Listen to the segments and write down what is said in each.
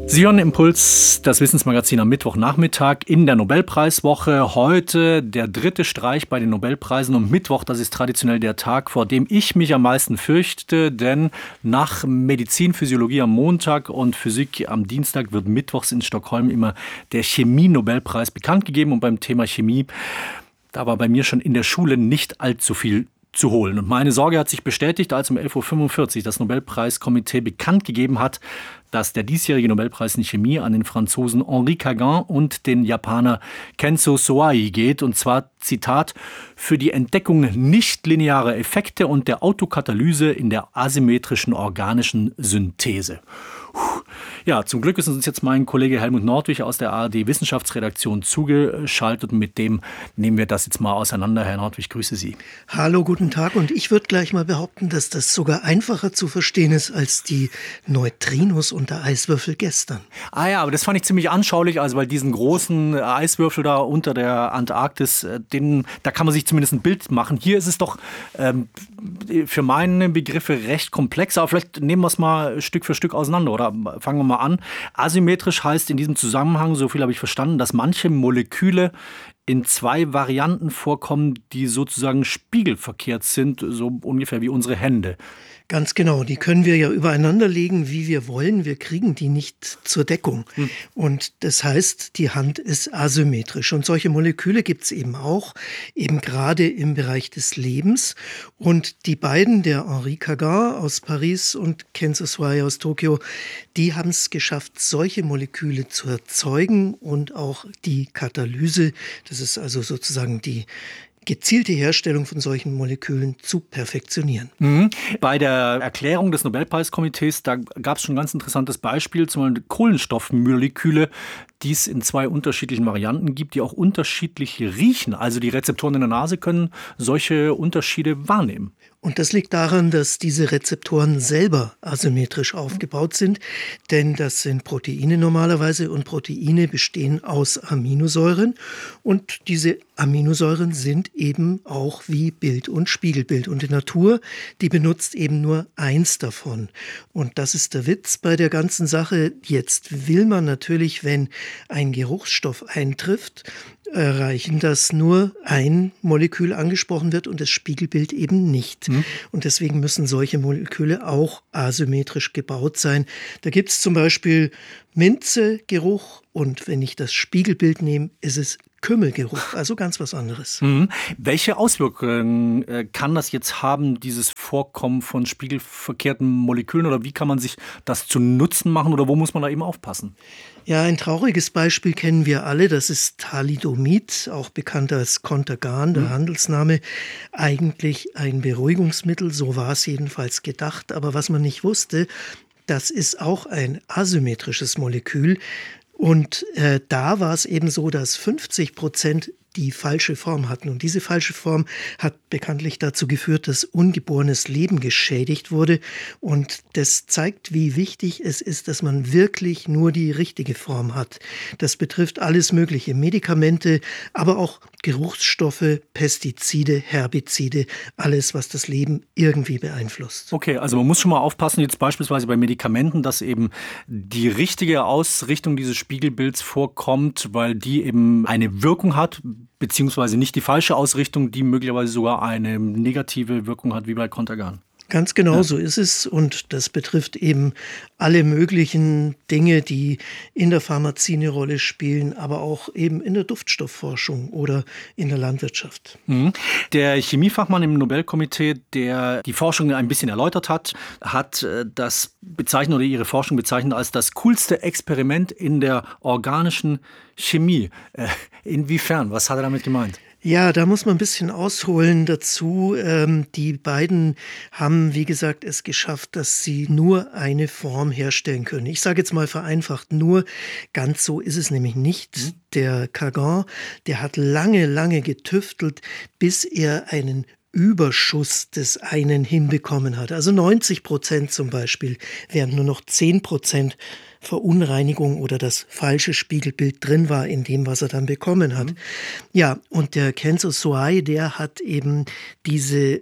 Sie hören Impuls, das Wissensmagazin am Mittwochnachmittag in der Nobelpreiswoche. Heute der dritte Streich bei den Nobelpreisen und Mittwoch, das ist traditionell der Tag, vor dem ich mich am meisten fürchte, denn nach Medizin, Physiologie am Montag und Physik am Dienstag wird mittwochs in Stockholm immer der Chemie-Nobelpreis bekannt gegeben. Und beim Thema Chemie, da war bei mir schon in der Schule nicht allzu viel zu holen. Und meine Sorge hat sich bestätigt, als um 11.45 Uhr das Nobelpreiskomitee bekannt gegeben hat, dass der diesjährige Nobelpreis in Chemie an den Franzosen Henri Caguin und den Japaner Kenzo Soai geht. Und zwar, Zitat, für die Entdeckung nichtlinearer Effekte und der Autokatalyse in der asymmetrischen organischen Synthese. Ja, zum Glück ist uns jetzt mein Kollege Helmut Nordwig aus der ARD-Wissenschaftsredaktion zugeschaltet. Und mit dem nehmen wir das jetzt mal auseinander. Herr Nordwig, grüße Sie. Hallo, guten Tag. Und ich würde gleich mal behaupten, dass das sogar einfacher zu verstehen ist als die Neutrinos und der Eiswürfel gestern. Ah ja, aber das fand ich ziemlich anschaulich, also weil diesen großen Eiswürfel da unter der Antarktis, da kann man sich zumindest ein Bild machen. Hier ist es doch für meine Begriffe recht komplex, aber vielleicht nehmen wir es mal Stück für Stück auseinander oder fangen wir mal an. Asymmetrisch heißt in diesem Zusammenhang, so viel habe ich verstanden, dass manche Moleküle in zwei Varianten vorkommen, die sozusagen spiegelverkehrt sind, so ungefähr wie unsere Hände. Ganz genau, die können wir ja übereinander legen, wie wir wollen. Wir kriegen die nicht zur Deckung. Und das heißt, die Hand ist asymmetrisch. Und solche Moleküle gibt es eben auch, eben gerade im Bereich des Lebens. Und die beiden, der Henri Caguin aus Paris und Kenzo Soai aus Tokio, die haben es geschafft, solche Moleküle zu erzeugen und auch die Katalyse, das ist also sozusagen die gezielte Herstellung von solchen Molekülen zu perfektionieren. Bei der Erklärung des Nobelpreiskomitees, da gab es schon ein ganz interessantes Beispiel, zum Beispiel Kohlenstoffmoleküle, die es in zwei unterschiedlichen Varianten gibt, die auch unterschiedlich riechen. Also die Rezeptoren in der Nase können solche Unterschiede wahrnehmen. Und das liegt daran, dass diese Rezeptoren selber asymmetrisch aufgebaut sind, denn das sind Proteine normalerweise und Proteine bestehen aus Aminosäuren und diese Aminosäuren sind eben auch wie Bild und Spiegelbild und die Natur, die benutzt eben nur eins davon. Und das ist der Witz bei der ganzen Sache. Jetzt will man natürlich, wenn ein Geruchsstoff eintrifft, erreichen, dass nur ein Molekül angesprochen wird und das Spiegelbild eben nicht. Und deswegen müssen solche Moleküle auch asymmetrisch gebaut sein. Da gibt es zum Beispiel Minzegeruch und wenn ich das Spiegelbild nehme, ist es Kümmelgeruch, also ganz was anderes. Welche Auswirkungen kann das jetzt haben, dieses Vorkommen von spiegelverkehrten Molekülen? Oder wie kann man sich das zu Nutzen machen oder wo muss man da eben aufpassen? Ja, ein trauriges Beispiel kennen wir alle, das ist Thalidomid, auch bekannt als Contergan, der Handelsname. Eigentlich ein Beruhigungsmittel, so war es jedenfalls gedacht. Aber was man nicht wusste, das ist auch ein asymmetrisches Molekül. Und da war es eben so, dass 50% die falsche Form hatten. Und diese falsche Form hat bekanntlich dazu geführt, dass ungeborenes Leben geschädigt wurde. Und das zeigt, wie wichtig es ist, dass man wirklich nur die richtige Form hat. Das betrifft alles Mögliche, Medikamente, aber auch Geruchsstoffe, Pestizide, Herbizide, alles, was das Leben irgendwie beeinflusst. Okay, also man muss schon mal aufpassen, jetzt beispielsweise bei Medikamenten, dass eben die richtige Ausrichtung dieses Spiegelbilds vorkommt, weil die eben eine Wirkung hat, beziehungsweise nicht die falsche Ausrichtung, die möglicherweise sogar eine negative Wirkung hat, wie bei Contergan. Ganz genau so ist es und das betrifft eben alle möglichen Dinge, die in der Pharmazie eine Rolle spielen, aber auch eben in der Duftstoffforschung oder in der Landwirtschaft. Der Chemiefachmann im Nobelkomitee, der die Forschung ein bisschen erläutert hat, hat das bezeichnet oder ihre Forschung bezeichnet als das coolste Experiment in der organischen Chemie. Inwiefern? Was hat er damit gemeint? Ja, da muss man ein bisschen ausholen dazu. Die beiden haben, wie gesagt, es geschafft, dass sie nur eine Form herstellen können. Ich sage jetzt mal vereinfacht nur, ganz so ist es nämlich nicht. Der Caguin, der hat lange, lange getüftelt, bis er einen Überschuss des einen hinbekommen hat. Also 90% zum Beispiel, während nur noch 10% Verunreinigung oder das falsche Spiegelbild drin war in dem, was er dann bekommen hat. Ja, und der Kenzo Soai, der hat eben diese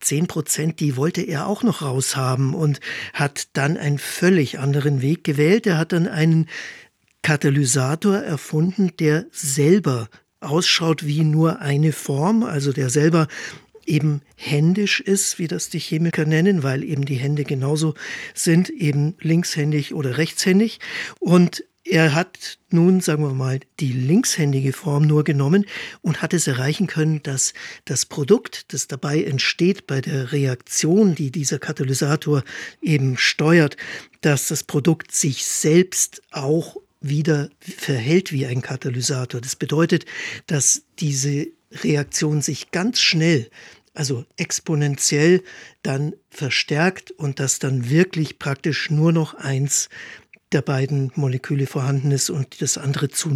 10%, die wollte er auch noch raushaben und hat dann einen völlig anderen Weg gewählt. Er hat dann einen Katalysator erfunden, der selber ausschaut wie nur eine Form, also der selber eben händisch ist, wie das die Chemiker nennen, weil eben die Hände genauso sind, eben linkshändig oder rechtshändig. Und er hat nun, sagen wir mal, die linkshändige Form nur genommen und hat es erreichen können, dass das Produkt, das dabei entsteht bei der Reaktion, die dieser Katalysator eben steuert, dass das Produkt sich selbst auch wieder verhält wie ein Katalysator. Das bedeutet, dass diese Reaktion sich ganz schnell, also exponentiell dann verstärkt und dass dann wirklich praktisch nur noch eins der beiden Moleküle vorhanden ist und das andere zu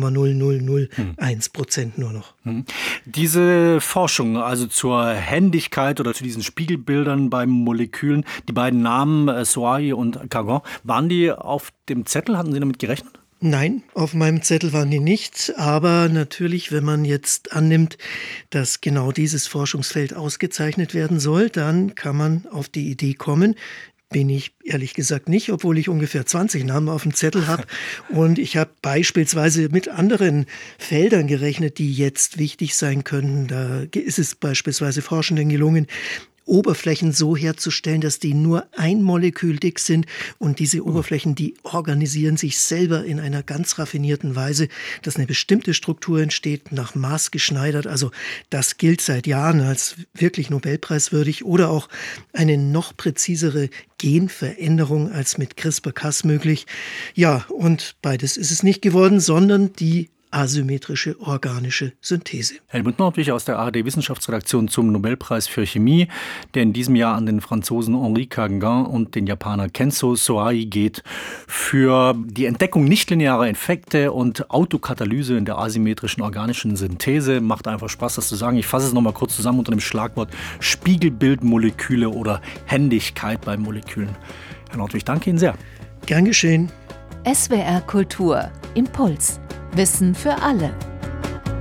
0,0001% nur noch. Diese Forschung, also zur Händigkeit oder zu diesen Spiegelbildern bei Molekülen, die beiden Namen Soailles und Cargan, waren die auf dem Zettel? Hatten Sie damit gerechnet? Nein, auf meinem Zettel waren die nicht, aber natürlich, wenn man jetzt annimmt, dass genau dieses Forschungsfeld ausgezeichnet werden soll, dann kann man auf die Idee kommen. Bin ich ehrlich gesagt nicht, obwohl ich ungefähr 20 Namen auf dem Zettel habe. Und ich habe beispielsweise mit anderen Feldern gerechnet, die jetzt wichtig sein könnten. Da ist es beispielsweise Forschenden gelungen, Oberflächen so herzustellen, dass die nur ein Molekül dick sind und diese Oberflächen, die organisieren sich selber in einer ganz raffinierten Weise, dass eine bestimmte Struktur entsteht, nach Maß geschneidert. Also das gilt seit Jahren als wirklich nobelpreiswürdig oder auch eine noch präzisere Genveränderung als mit CRISPR-Cas möglich. Ja, und beides ist es nicht geworden, sondern die asymmetrische organische Synthese. Helmut Nordwig aus der ARD-Wissenschaftsredaktion zum Nobelpreis für Chemie, der in diesem Jahr an den Franzosen Henri Cargan und den Japaner Kenzo Soaii geht, für die Entdeckung nichtlinearer Effekte und Autokatalyse in der asymmetrischen organischen Synthese. Macht einfach Spaß, das zu sagen. Ich fasse es nochmal kurz zusammen unter dem Schlagwort Spiegelbildmoleküle oder Händigkeit bei Molekülen. Herr Nordwig, danke Ihnen sehr. Gern geschehen. SWR Kultur. Impuls. Wissen für alle.